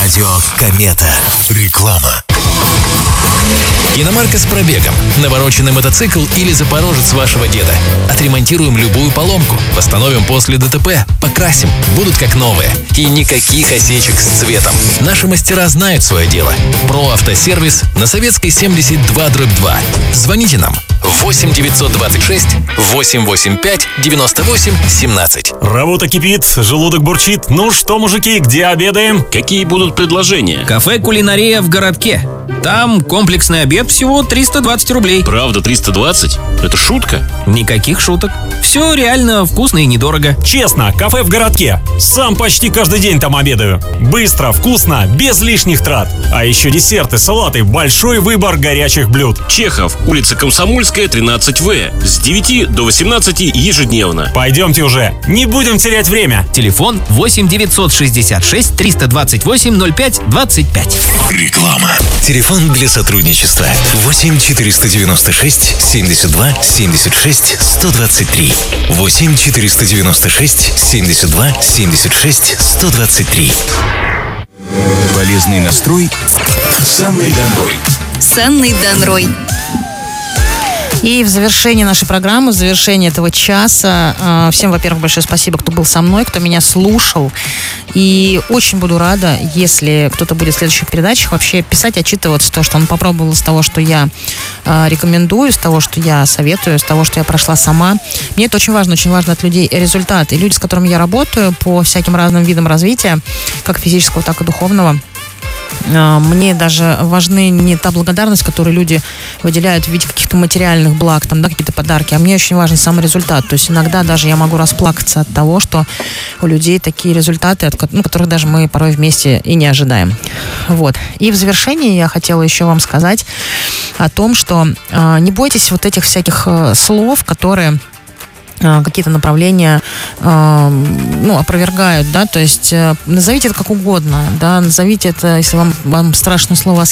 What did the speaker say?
Радио Комета. Реклама. Иномарка с пробегом, навороченный мотоцикл или запорожец вашего деда. Отремонтируем любую поломку, восстановим после ДТП, покрасим, будут как новые. И никаких осечек с цветом. Наши мастера знают свое дело. Про автосервис на Советской 72/2. Звоните нам 8 926 885 98 17. Работа кипит, желудок бурчит. Ну что, мужики, где обедаем? Какие будут предложения? Кафе «Кулинария» в городке. Там комплексный обед всего 320 рублей. Правда, 320? Это шутка? Никаких шуток. Все реально вкусно и недорого. Честно, кафе в городке. Сам почти каждый день там обедаю. Быстро, вкусно, без лишних трат. А еще десерты, салаты, большой выбор горячих блюд. Чехов, улица Комсомольская, 13В. С 9 до 18 ежедневно. Пойдемте уже, не будем терять время. Телефон 8 966 328 05 25. Реклама. Телефон для сотрудничества 8 496 72 76 123. 8 496 72 76 123. Полезный настрой с Анной Данрой. С Анной Данрой. И в завершении нашей программы, в завершении этого часа, всем, во-первых, большое спасибо, кто был со мной, кто меня слушал. И очень буду рада, если кто-то будет в следующих передачах вообще писать, отчитываться, то, что он попробовал из того, что я рекомендую, из того, что я советую, из того, что я прошла сама. Мне это очень важно от людей результат. И люди, с которыми я работаю по всяким разным видам развития, как физического, так и духовного, мне даже важны не та благодарность, которую люди выделяют в виде каких-то материальных благ, там, да, какие-то подарки, а мне очень важен сам результат. То есть иногда даже я могу расплакаться от того, что у людей такие результаты, которых даже мы порой вместе и не ожидаем. Вот. И в завершении я хотела еще вам сказать о том, что не бойтесь вот этих всяких слов, которые какие-то направления опровергают, да, то есть назовите это как угодно, да, назовите это, если вам страшно слово